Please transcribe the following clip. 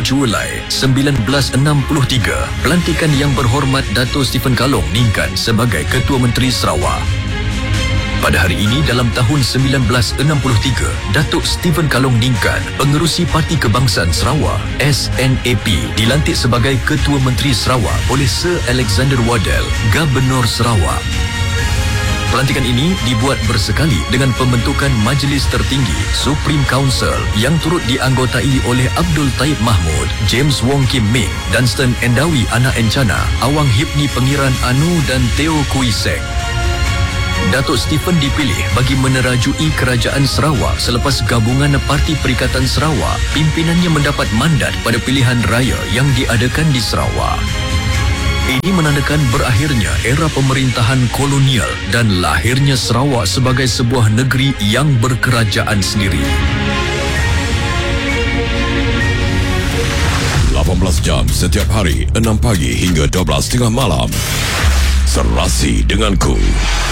Julai 1963, pelantikan Yang Berhormat Dato' Stephen Kalong Ningkan sebagai Ketua Menteri Sarawak. Pada hari ini dalam tahun 1963, Datuk Stephen Kalong Ningkan, pengerusi Parti Kebangsaan Sarawak (SNAP), dilantik sebagai Ketua Menteri Sarawak oleh Sir Alexander Waddell, Gubernur Sarawak. Pelantikan ini dibuat bersekali dengan pembentukan Majlis Tertinggi Supreme Council yang turut dianggotai oleh Abdul Taib Mahmud, James Wong Kim Ming, Dunstan Endawi Anak Encana, Awang Hipni Pengiran Anu dan Teo Kui Sek. Datuk Stephen dipilih bagi menerajui Kerajaan Sarawak selepas gabungan Parti Perikatan Sarawak. Pimpinannya mendapat mandat pada pilihan raya yang diadakan di Sarawak. Ini menandakan berakhirnya era pemerintahan kolonial dan lahirnya Sarawak sebagai sebuah negeri yang berkerajaan sendiri. 18 jam setiap hari, 6 pagi hingga 12.30 malam. Serasi denganku.